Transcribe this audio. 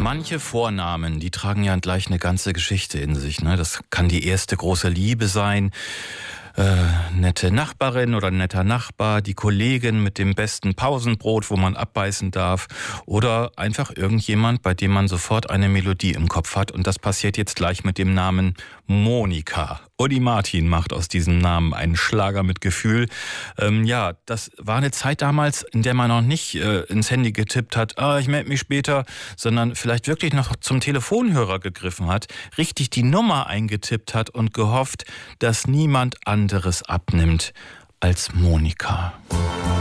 Manche Vornamen, die tragen ja gleich eine ganze Geschichte in sich, ne? Das kann die erste große Liebe sein, nette Nachbarin oder netter Nachbar, die Kollegin mit dem besten Pausenbrot, wo man abbeißen darf, oder einfach irgendjemand, bei dem man sofort eine Melodie im Kopf hat. Und das passiert jetzt gleich mit dem Namen Monika. Uli Martin macht aus diesem Namen einen Schlager mit Gefühl. Ja, das war eine Zeit damals, in der man noch nicht ins Handy getippt hat, ich melde mich später, sondern vielleicht wirklich noch zum Telefonhörer gegriffen hat, richtig die Nummer eingetippt hat und gehofft, dass niemand anderes abnimmt als Monika.